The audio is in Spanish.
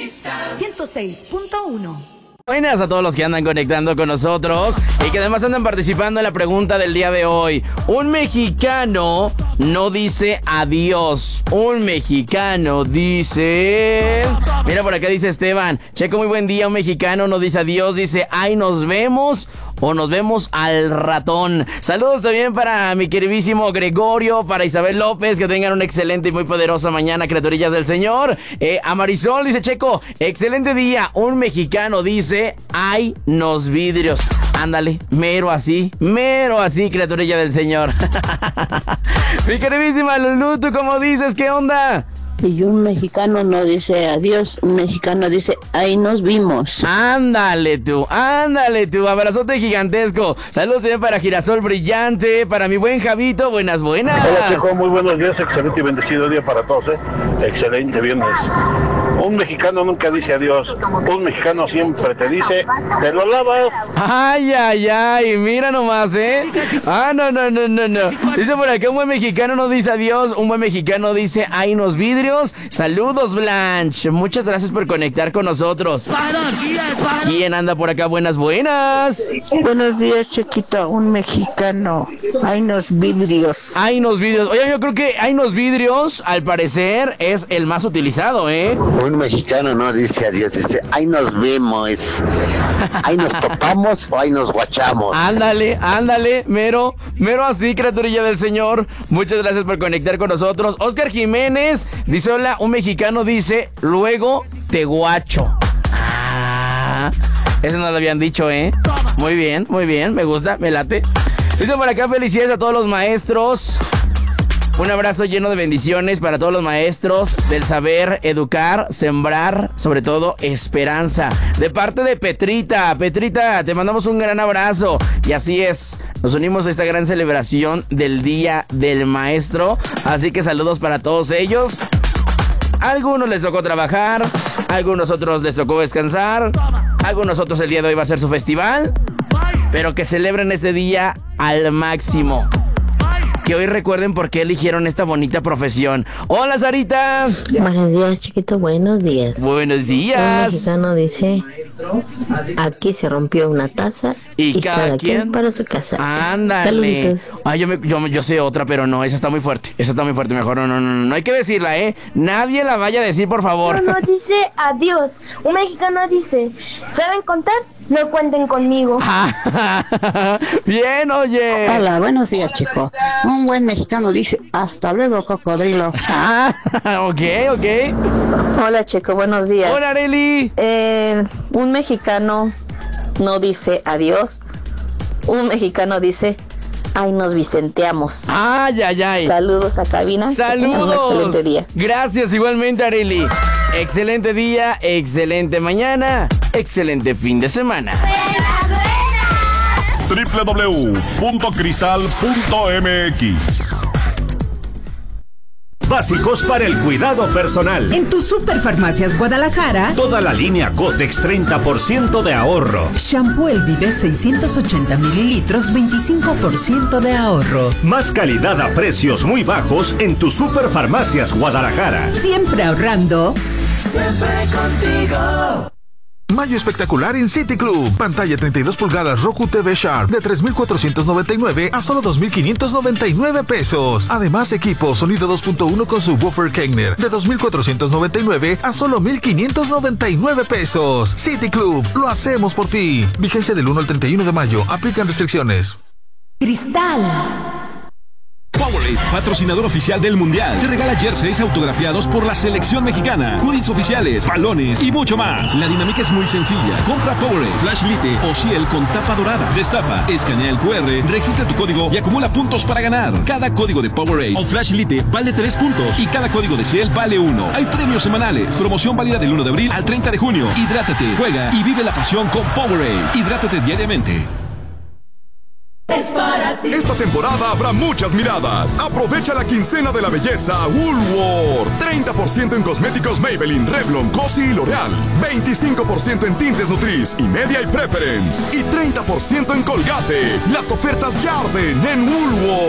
106.1. Buenas a todos los que andan conectando con nosotros y que además andan participando en la pregunta del día de hoy. Un mexicano no dice adiós. Un mexicano dice... Mira, por acá dice Esteban. Checo, muy buen día. Un mexicano no dice adiós, dice ay, nos vemos o nos vemos al ratón. Saludos también para mi queridísimo Gregorio, para Isabel López, que tengan una excelente y muy poderosa mañana, criaturillas del Señor. A Marisol dice, Checo, excelente día. Un mexicano dice, ay, nos vidrios. Ándale, mero así, criaturilla del Señor. Mi queridísima Lulú, ¿tú cómo dices? ¿Qué onda? Y un mexicano no dice adiós, un mexicano dice, ahí nos vimos. Ándale tú, abrazote gigantesco. Saludos también para Girasol Brillante, para mi buen Javito, buenas. Hola, Checo, muy buenos días, excelente y bendecido día para todos, excelente viernes. Un mexicano nunca dice adiós, un mexicano siempre te dice, te lo lavas. Ay, mira nomás, no. Dice por acá, un buen mexicano no dice adiós, un buen mexicano dice, ay, nos vidrios. Saludos, Blanche. Muchas gracias por conectar con nosotros. ¿Quién anda por acá? Buenas. Buenos días, Chiquito. Un mexicano. Hay unos vidrios. Oye, yo creo que hay unos vidrios, al parecer, es el más utilizado, Un mexicano no dice adiós, dice, ahí nos vemos. Ahí nos topamos o ahí nos guachamos. Ándale, mero así, criaturilla del Señor. Muchas gracias por conectar con nosotros. Oscar Jiménez dice, hola, un mexicano dice, luego te guacho. Eso no lo habían dicho, Muy bien, me gusta, me late. Dice por acá, felicidades a todos los maestros. Un abrazo lleno de bendiciones para todos los maestros del saber educar, sembrar, sobre todo esperanza. De parte de Petrita, te mandamos un gran abrazo. Y así es, nos unimos a esta gran celebración del Día del Maestro. Así que saludos para todos ellos. A algunos les tocó trabajar, a algunos otros les tocó descansar, a algunos otros el día de hoy va a ser su festival, pero que celebren este día al máximo. Que hoy recuerden por qué eligieron esta bonita profesión. Hola, Sarita. Buenos días, Chiquito, buenos días. Buenos días. Un mexicano dice, aquí se rompió una taza y cada quien para su casa. Ándale. Saluditos. Ay, yo sé otra, pero no, esa está muy fuerte. Mejor no hay que decirla, Nadie la vaya a decir, por favor. No dice adiós. Un mexicano dice, ¿saben contar? No cuenten conmigo. Bien, oye. Hola, buenos días, chico. Un buen mexicano dice, hasta luego, cocodrilo. Ok. Hola, Checo, buenos días. Hola, Areli. Un mexicano no dice adiós. Un mexicano dice, ay, nos vicenteamos. Ay. Saludos a cabina. Saludos. Un excelente día. Gracias, igualmente, Areli. Excelente día, excelente mañana, excelente fin de semana. www.cristal.mx. Básicos para el cuidado personal. En tu Superfarmacias Guadalajara, Toda la línea Gotex 30% de ahorro. shampoo El Vive 680 mililitros, 25% de ahorro. Más calidad a precios muy bajos en tu Superfarmacias Guadalajara. Siempre ahorrando. Siempre contigo. Mayo espectacular en City Club. Pantalla 32 pulgadas Roku TV Sharp de 3,499 a solo 2,599 pesos. Además, equipo sonido 2.1 con subwoofer Kegner de 2,499 a solo 1,599 pesos. City Club, lo hacemos por ti. Vigencia del 1 al 31 de mayo. Aplican restricciones. Cristal. Powerade, patrocinador oficial del Mundial, te regala jerseys autografiados por la selección mexicana, hoodies oficiales, balones y mucho más. La dinámica es muy sencilla. Compra Powerade, Flash Lite o Ciel con tapa dorada. Destapa, escanea el QR, registra tu código y acumula puntos para ganar. Cada código de Powerade o Flash Lite vale 3 puntos y cada código de Ciel vale 1. Hay premios semanales. Promoción válida del 1 de abril al 30 de junio. Hidrátate, juega y vive la pasión con Powerade. Hidrátate diariamente. Es para ti. Esta temporada habrá muchas miradas. Aprovecha la quincena de la belleza Woolworth. 30% en cosméticos Maybelline, Revlon, Cosi y L'Oreal. 25% en tintes Nutrice y Media y Preference. Y 30% en Colgate. Las ofertas ya arden en Woolworth.